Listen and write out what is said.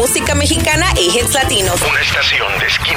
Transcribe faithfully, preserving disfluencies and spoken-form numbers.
música mexicana y hits latinos. Una estación de Esquina